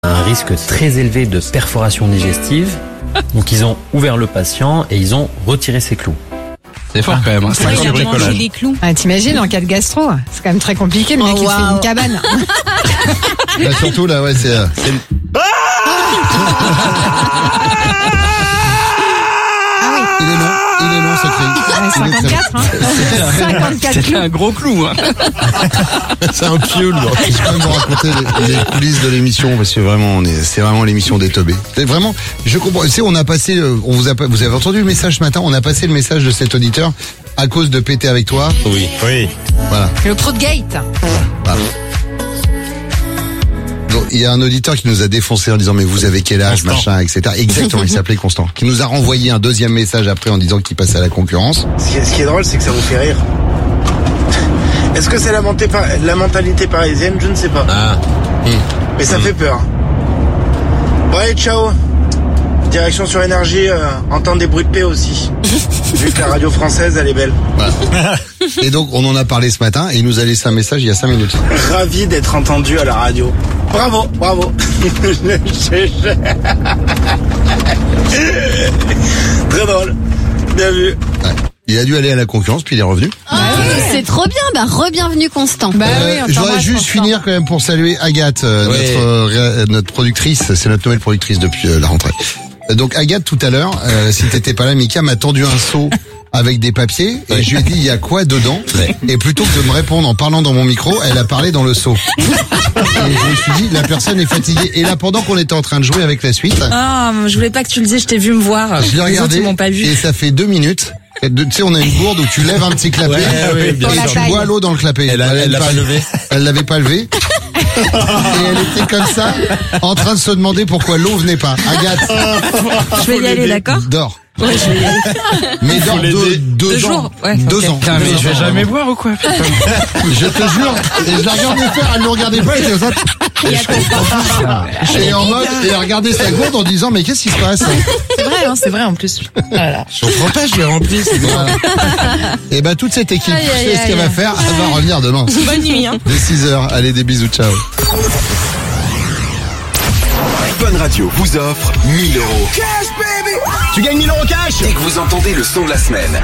un risque très élevé de perforation digestive. Donc ils ont ouvert le patient et ils ont retiré ses clous. C'est fort quand même. Hein. C'est vrai, il a mangé des clous. Ah, t'imagines, en cas de gastro, c'est quand même très compliqué, le mec il se fait une cabane. Là, surtout, là, ouais, c'est il est long, ce cri. 54, hein. 54 C'était un gros clou. Hein. C'est un pieu, là. Je peux même vous raconter les coulisses de l'émission, parce que vraiment, c'est vraiment l'émission des teubés. C'est vraiment, je comprends. Tu sais, on a passé, vous avez entendu le message ce matin, on a passé le message de cet auditeur à cause de péter avec toi. Oui. Voilà. Le Proudgate. Voilà. Donc, il y a un auditeur qui nous a défoncé en disant mais vous avez quel âge, Constant. machin, etc. Exactement, il s'appelait Constant. Qui nous a renvoyé un deuxième message après en disant qu'il passait à la concurrence. Ce qui est drôle, c'est que ça vous fait rire. Est-ce que c'est la mentalité parisienne? Je ne sais pas. Mais ça fait peur. Bon allez, ciao. Direction sur énergie, entendre des bruits de paix aussi. Vu que la radio française, elle est belle. Voilà. Et donc on en a parlé ce matin et il nous a laissé un message il y a 5 minutes. Ravi d'être entendu à la radio. Bravo. Très drôle. Bien vu. Ouais. Il a dû aller à la concurrence puis il est revenu. C'est trop bien, re-bienvenue Constant. Bah oui, on Je voudrais t'embrasse, juste Constant. finir quand même pour saluer Agathe, notre productrice, c'est notre nouvelle productrice depuis la rentrée. Donc Agathe, tout à l'heure, si t'étais pas là, Mika m'a tendu un seau avec des papiers et je lui ai dit il y a quoi dedans et plutôt que de me répondre en parlant dans mon micro, elle a parlé dans le seau. Et je me suis dit la personne est fatiguée. Et là pendant qu'on était en train de jouer avec la suite, Ah, je voulais pas que tu le dises, je t'ai vu me voir. je l'ai Les autres, regardé ils m'ont pas vu. et ça fait 2 minutes. Tu sais, on a une gourde où tu lèves un petit clapet Ouais, bien et sûr. tu bois l'eau dans le clapet. Elle l'a pas levé. Elle l'avait pas levé. Et elle était comme ça, en train de se demander pourquoi l'eau venait pas. Agathe, Je vais y aller, d'accord? dors. Ouais, je vais y aller. Mais dors deux Deux ans. jours, ouais, 2 ok. ans. Putain, mais je vais jamais boire ou quoi? Putain. Je te jure. Et je la regardais faire, elle ne regardait pas, elle était comme ça. Et en mode, et elle regardait sa gourde en disant, mais qu'est-ce qui se passe? C'est vrai en plus. Voilà. Je comprends pas, je l'ai rempli, c'est bon. Et ben, toute cette équipe, Aïe, tu aïe, sais ce qu'elle aïe. va faire? Elle va revenir demain. Bonne nuit, hein. Dès 6h. Allez, des bisous, ciao. Fun Radio vous offre 1000 €. Tu gagnes 1000 € cash Dès que vous entendez le son de la semaine.